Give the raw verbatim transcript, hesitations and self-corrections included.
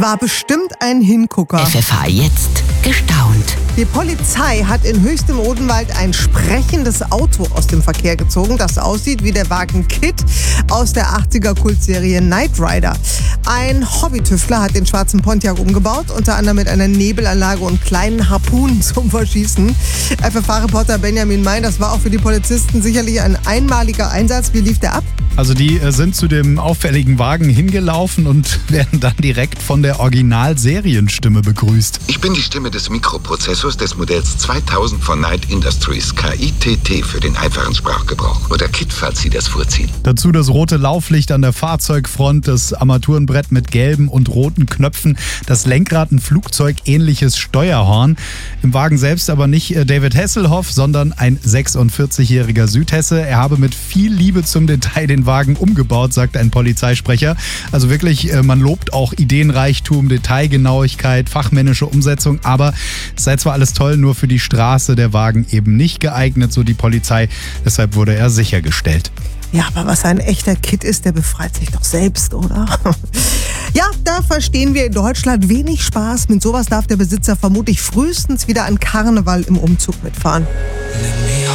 War bestimmt ein Hingucker. F F H jetzt gestaunt. Die Polizei hat in Höchst im Odenwald ein sprechendes Auto aus dem Verkehr gezogen, das aussieht wie der Wagen Kit aus der achtziger-Kultserie Knight Rider. Ein Hobbytüftler hat den schwarzen Pontiac umgebaut, unter anderem mit einer Nebelanlage und kleinen Harpunen zum Verschießen. F F H-Reporter Benjamin May, das war auch für die Polizisten sicherlich ein einmaliger Einsatz. Wie lief der ab? Also die äh, sind zu dem auffälligen Wagen hingelaufen und werden dann direkt von der Original-Serienstimme begrüßt. Ich bin die Stimme des Mikroprozessors des Modells zweitausend von Knight Industries, K I T T für den einfachen Sprachgebrauch. Oder Kit, falls Sie das vorziehen. Dazu das rote Lauflicht an der Fahrzeugfront, das Armaturenbrett mit gelben und roten Knöpfen, das Lenkrad ein flugzeugähnliches Steuerhorn. Im Wagen selbst aber nicht David Hasselhoff, sondern ein sechsundvierzigjähriger Südhesse. Er habe mit viel Liebe zum Detail den Wagen umgebaut, sagt ein Polizeisprecher. Also wirklich, man lobt auch Ideenreichtum, Detailgenauigkeit, fachmännische Umsetzung, aber es sei zwar alles toll, nur für die Straße der Wagen eben nicht geeignet, so die Polizei. Deshalb wurde er sichergestellt. Ja, aber was ein echter Kit ist, der befreit sich doch selbst, oder? Ja, da verstehen wir in Deutschland wenig Spaß. Mit sowas darf der Besitzer vermutlich frühestens wieder an Karneval im Umzug mitfahren.